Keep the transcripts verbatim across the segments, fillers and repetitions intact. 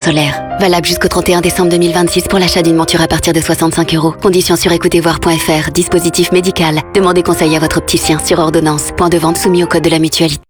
solaire. Valable jusqu'au trente et un décembre deux mille vingt-six pour l'achat d'une monture à partir de soixante-cinq euros. Conditions sur écoutez-voir point f r. Dispositif médical. Demandez conseil à votre opticien sur ordonnance. Point de vente soumis au code de la mutualité.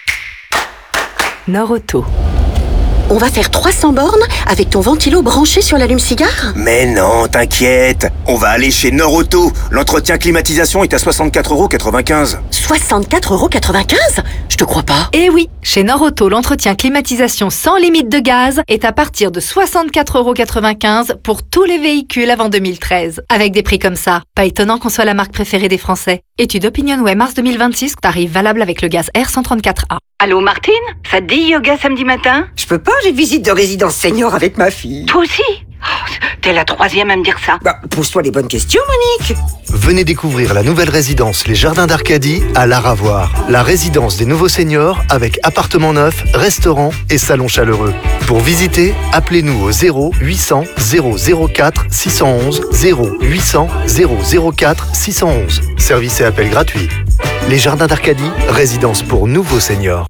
Norauto. On va faire trois cents bornes avec ton ventilo branché sur l'allume-cigare ? Mais non, t'inquiète. On va aller chez Norauto. L'entretien climatisation est à soixante-quatre euros quatre-vingt-quinze. soixante-quatre euros quatre-vingt-quinze ? Je te crois pas. Eh oui, chez Norauto, l'entretien climatisation sans limite de gaz est à partir de soixante-quatre euros quatre-vingt-quinze pour tous les véhicules avant deux mille treize. Avec des prix comme ça, pas étonnant qu'on soit la marque préférée des Français. Étude OpinionWay mars deux mille vingt-six, tarif valable avec le gaz R cent trente-quatre A. Allô Martine, ça te dit yoga samedi matin ? Je peux pas, j'ai visite de résidence senior avec ma fille. Toi aussi ? Oh, t'es la troisième à me dire ça. Bah, pose-toi les bonnes questions, Monique. Venez découvrir la nouvelle résidence Les Jardins d'Arcadie à Laravoir. La résidence des nouveaux seniors avec appartement neuf, restaurant et salon chaleureux. Pour visiter, appelez-nous au zéro huit cents zéro zéro quatre six cent onze, zéro huit cents zéro zéro quatre six cent onze. Service et appel gratuit. Les Jardins d'Arcadie, résidence pour nouveaux seniors.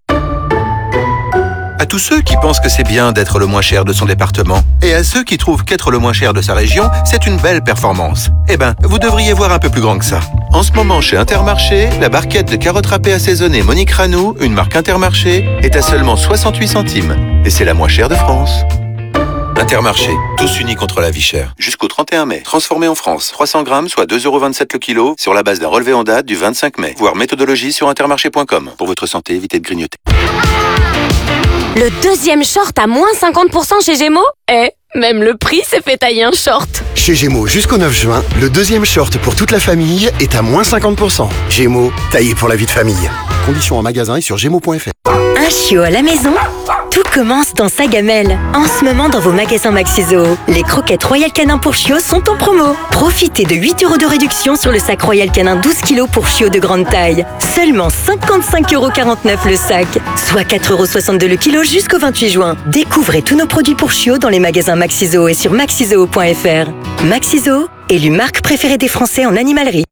À tous ceux qui pensent que c'est bien d'être le moins cher de son département, et à ceux qui trouvent qu'être le moins cher de sa région, c'est une belle performance. Eh ben, vous devriez voir un peu plus grand que ça. En ce moment, chez Intermarché, la barquette de carottes râpées assaisonnées Monique Ranou, une marque Intermarché, est à seulement soixante-huit centimes. Et c'est la moins chère de France. Intermarché, tous unis contre la vie chère. Jusqu'au trente et un mai. Transformé en France. trois cents grammes, soit deux euros vingt-sept le kilo, sur la base d'un relevé en date du vingt-cinq mai. Voir méthodologie sur intermarché point com. Pour votre santé, évitez de grignoter. Le deuxième short à moins cinquante pour cent chez Gémeaux ? Eh, même le prix s'est fait tailler un short. Chez Gémeaux, jusqu'au neuf juin, le deuxième short pour toute la famille est à moins cinquante pour cent. Gémeaux, taillé pour la vie de famille. Conditions en magasin et sur gémeaux point f r. Un chiot à la maison ? Tout commence dans sa gamelle. En ce moment, dans vos magasins Maxi-Zoo, les croquettes Royal Canin pour chiots sont en promo. Profitez de huit euros de réduction sur le sac Royal Canin douze kilos pour chiots de grande taille. Seulement cinquante-cinq euros quarante-neuf le sac, soit quatre euros soixante-deux le kilo jusqu'au vingt-huit juin. Découvrez tous nos produits pour chiots dans les magasins Maxi-Zoo et sur maxizoo point f r. Maxi-Zoo, élue marque préférée des Français en animalerie.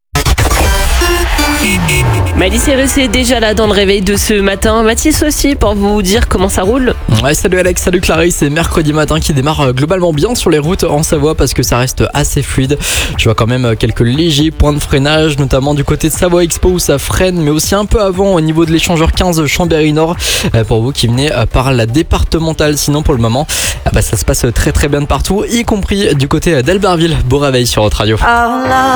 Miley Cyrus est déjà là dans le réveil de ce matin. Mathis aussi pour vous dire comment ça roule. Ouais, salut Alex, salut Clarisse. C'est mercredi matin qui démarre globalement bien sur les routes en Savoie parce que ça reste assez fluide. Je vois quand même quelques légers points de freinage, notamment du côté de Savoie Expo où ça freine, mais aussi un peu avant au niveau de l'échangeur quinze Chambéry Nord pour vous qui venez par la départementale. Sinon pour le moment, bah, ça se passe très très bien de partout, y compris du côté d'Albertville. Beau réveil sur votre radio.